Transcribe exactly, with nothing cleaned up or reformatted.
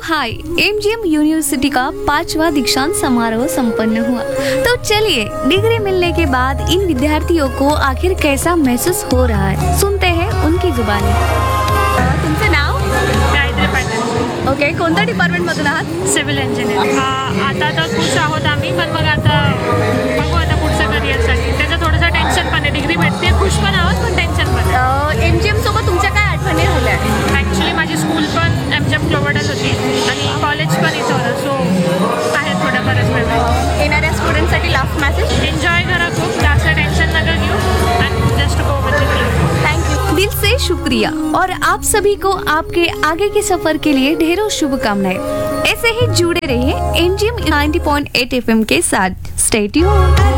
हाय, MGM university का पांचवा दीक्षांत समारोह संपन्न हुआ। तो चलिए डिग्री मिलने के बाद इन विद्यार्थियों को आखिर कैसा महसूस हो रहा है, सुनते हैं उनकी जुबानी। तुमचं नाव? गायत्री पाटील, ओके, कोणत्या डिपार्टमेंट मधून आहात? Civil engineer. आता तर खुश आहोत आम्ही, पण मग आता बघू आता पुढचं करिअरसाठी. त्याचं थोडंसं टेन्शन पण आहे. डिग्री भेटते, खुश पण आहोत, पण टेन्शन पण आहे. एमजीएम सोबत तुमच्या काय आठवणी राहिल्या? ॲक्च्युली माझी स्कूल पण एमजीएम जवळच होती आणि कॉलेज पण इथं होतं, सो आहे थोडं बरंच मेमरी. येणाऱ्या स्टुडंटसाठी लास्ट मेसेज? एन्जॉय करा खूप, जास्त टेन्शन नका घेऊ आणि just go with the flow. Thank you, दिल से शुक्रिया। और आप सभी को आपके आगे के सफर के लिए ढेरों शुभकामनाएं। ऐसे ही जुड़े रहिए MGM ninety point eight FM के साथ। Stay tuned.